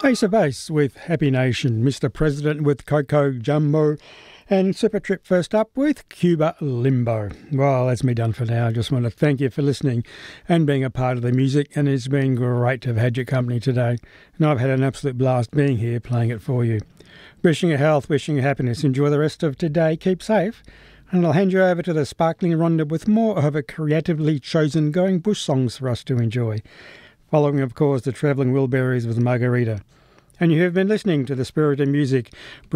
Ace of Base with Happy Nation, Mr. President with Coco Jumbo, and Super Trip first up with Cuba Limbo. Well, that's me done for now. I just want to thank you for listening and being a part of the music, and it's been great to have had your company today. And I've had an absolute blast being here playing it for you. Wishing you health, wishing you happiness. Enjoy the rest of today. Keep safe. And I'll hand you over to the Sparkling Rhonda with more of a creatively chosen going bush songs for us to enjoy. Following, of course, the Travelling Wilburys with Margarita. And you have been listening to The Spirit of Music,